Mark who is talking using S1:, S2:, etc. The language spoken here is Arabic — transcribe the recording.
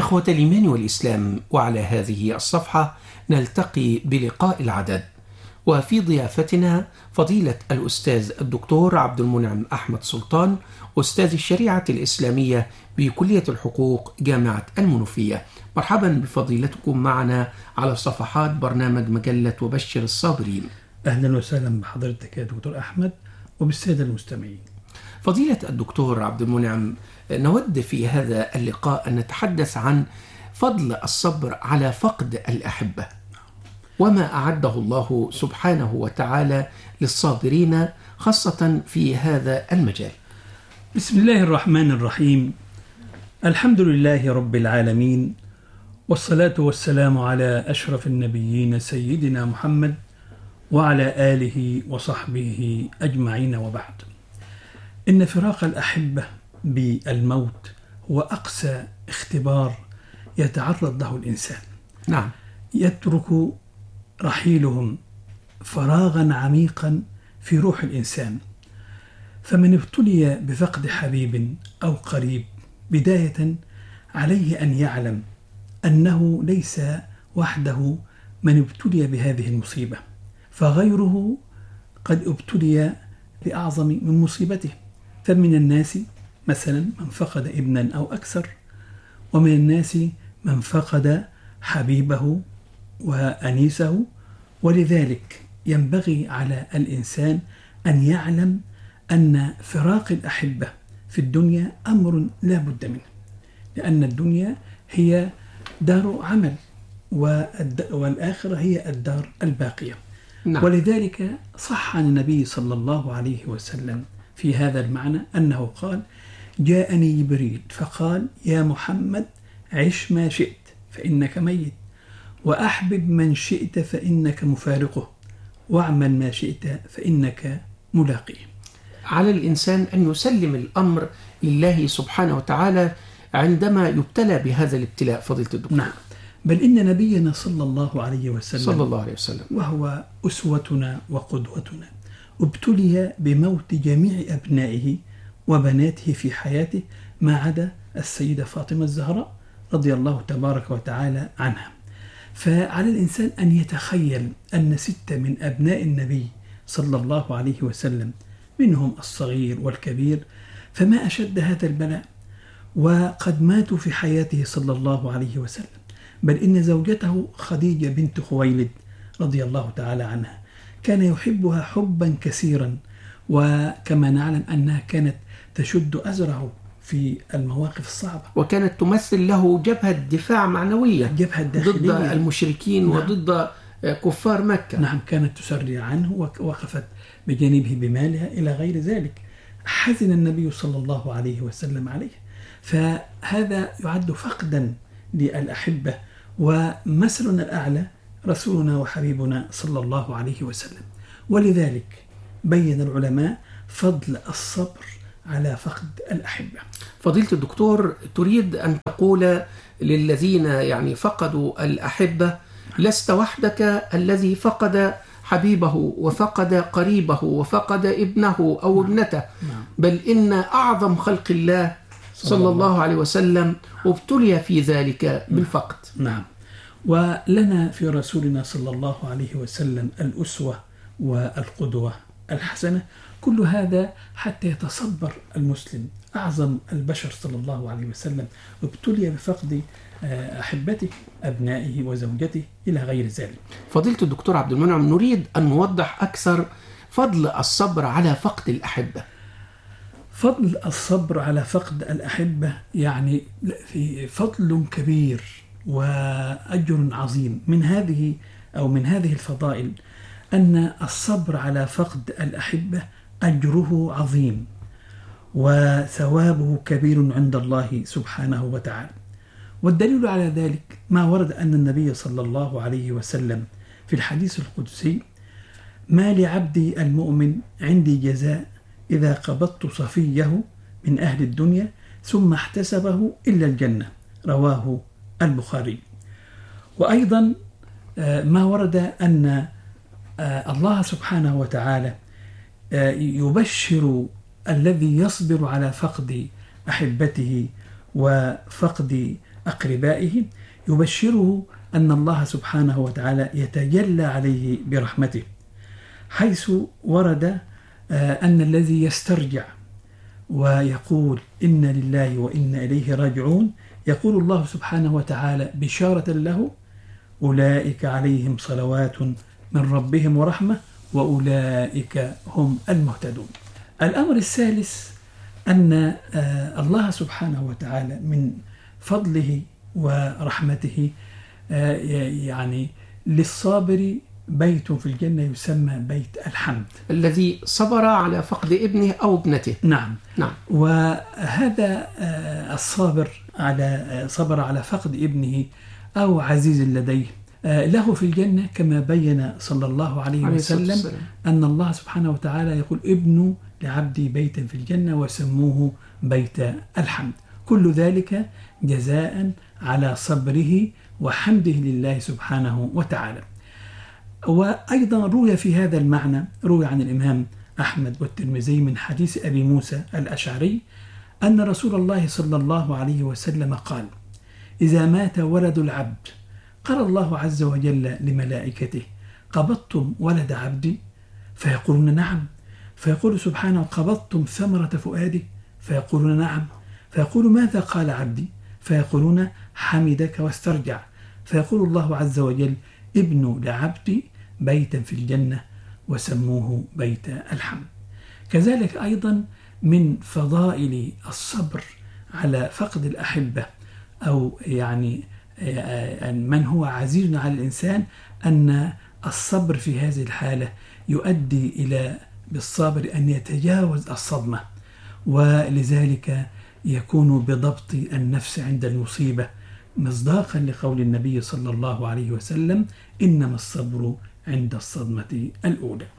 S1: إخوة الإيمان والإسلام، وعلى هذه الصفحة نلتقي بلقاء العدد، وفي ضيافتنا فضيلة الأستاذ الدكتور عبد المنعم أحمد سلطان، أستاذ الشريعة الإسلامية بكلية الحقوق جامعة المنوفية. مرحبا بفضيلتكم معنا على صفحات برنامج مجلة وبشر الصابرين.
S2: أهلا وسهلا بحضرتك يا دكتور أحمد وبالسادة المستمعين.
S1: فضيلة الدكتور عبد المنعم، نود في هذا اللقاء أن نتحدث عن فضل الصبر على فقد الأحبة، وما أعده الله سبحانه وتعالى للصابرين خاصة في هذا المجال.
S2: بسم الله الرحمن الرحيم. الحمد لله رب العالمين، والصلاة والسلام على أشرف النبيين سيدنا محمد وعلى آله وصحبه أجمعين، وبعد. إن فراق الأحبة بالموت هو أقسى اختبار يتعرض له الإنسان.
S1: نعم.
S2: يترك رحيلهم فراغا عميقا في روح الإنسان. فمن ابتلي بفقد حبيب أو قريب، بداية عليه أن يعلم أنه ليس وحده من ابتلي بهذه المصيبة، فغيره قد ابتلي بأعظم من مصيبته. فمن الناس مثلا من فقد ابنا أو أكثر، ومن الناس من فقد حبيبه وأنيسه. ولذلك ينبغي على الإنسان أن يعلم أن فراق الأحبة في الدنيا أمر لا بد منه، لأن الدنيا هي دار عمل، والآخرة هي الدار الباقية.
S1: نعم.
S2: ولذلك صح عن النبي صلى الله عليه وسلم في هذا المعنى أنه قال: جاءني جبريل فقال: يا محمد، عش ما شئت فإنك ميت، وأحبب من شئت فإنك مفارقه، واعمل ما شئت فإنك ملاقيه.
S1: على الإنسان أن يسلم الأمر لله سبحانه وتعالى عندما يبتلى بهذا الابتلاء. فضيلة الدكتور.
S2: نعم، بل إن نبينا صلى الله عليه وسلم وهو أسوتنا وقدوتنا ابتلي بموت جميع أبنائه وبناته في حياته، ما عدا السيدة فاطمة الزهراء رضي الله تبارك وتعالى عنها. فعلى الإنسان أن يتخيل أن 6 من أبناء النبي صلى الله عليه وسلم، منهم الصغير والكبير، فما أشد هذا البلاء، وقد ماتوا في حياته صلى الله عليه وسلم. بل إن زوجته خديجة بنت خويلد رضي الله تعالى عنها كان يحبها حبا كثيرا، وكما نعلم أنها كانت تشد أزره في المواقف الصعبة،
S1: وكانت تمثل له جبهة دفاع معنوية،
S2: جبهة
S1: ضد المشركين. نعم. وضد كفار مكة.
S2: نعم، كانت تسرع عنه ووقفت بجانبه بمالها إلى غير ذلك. حزن النبي صلى الله عليه وسلم عليه. فهذا يعد فقدا للأحبة، ومثلنا الأعلى رسولنا وحبيبنا صلى الله عليه وسلم. ولذلك بين العلماء فضل الصبر على فقد الأحبة.
S1: فضيلة الدكتور، تريد أن تقول للذين فقدوا الأحبة: لست وحدك الذي فقد حبيبه وفقد قريبه وفقد ابنه أو ابنته، بل إن أعظم خلق الله صلى الله عليه وسلم ابتلي في ذلك بالفقد.
S2: نعم. ولنا في رسولنا صلى الله عليه وسلم الأسوة والقدوة الحسنة. كل هذا حتى يتصبر المسلم. أعظم البشر صلى الله عليه وسلم ابتلي بفقد أحبته، أبنائه وزوجته إلى غير ذلك.
S1: فضيلة الدكتور عبد المنعم، نريد أن نوضح أكثر فضل الصبر على فقد الأحبة.
S2: فضل الصبر على فقد الأحبة في فضل كبير وأجر عظيم. من هذه الفضائل أن الصبر على فقد الأحبة أجره عظيم وثوابه كبير عند الله سبحانه وتعالى. والدليل على ذلك ما ورد أن النبي صلى الله عليه وسلم في الحديث القدسي: ما لعبدي المؤمن عندي جزاء إذا قبضت صفيه من أهل الدنيا ثم احتسبه إلا الجنة، رواه البخاري. وأيضا ما ورد أن الله سبحانه وتعالى يبشر الذي يصبر على فقد أحبته وفقد أقربائه يبشره أن الله سبحانه وتعالى يتجلى عليه برحمته، حيث ورد أن الذي يسترجع ويقول إن لله وإنا إليه راجعون يقول الله سبحانه وتعالى بشارة له: أولئك عليهم صلوات من ربهم ورحمة وأولئك هم المهتدون. الأمر الثالث أن الله سبحانه وتعالى من فضله ورحمته يعني للصابر بيت في الجنة يسمى بيت الحمد،
S1: الذي صبر على فقد ابنه أو ابنته.
S2: نعم.
S1: نعم.
S2: وهذا الصابر صبر على فقد ابنه أو عزيز لديه له في الجنة، كما بين صلى الله عليه وسلم أن الله سبحانه وتعالى يقول: ابن لعبدي بيتا في الجنة وسموه بيت الحمد. كل ذلك جزاء على صبره وحمده لله سبحانه وتعالى. وأيضا روي في هذا المعنى، روي عن الإمام أحمد والترمذي من حديث أبي موسى الأشعري أن رسول الله صلى الله عليه وسلم قال: إذا مات ولد العبد قال الله عز وجل لملائكته: قبضتم ولد عبدي؟ فيقولون: نعم. فيقول سبحانه: قبضتم ثمرة فؤادي؟ فيقولون: نعم. فيقول: ماذا قال عبدي؟ فيقولون: حمدك واسترجع. فيقول الله عز وجل: ابن لعبدي بيتا في الجنة وسموه بيت الحمد. كذلك أيضا من فضائل الصبر على فقد الأحبة أو يعني من هو عزيز على الإنسان أن الصبر في هذه الحالة يؤدي إلى بالصابر أن يتجاوز الصدمة، ولذلك يكون بضبط النفس عند المصيبة، مصداقا لقول النبي صلى الله عليه وسلم: إنما الصبر عند الصدمة الأولى.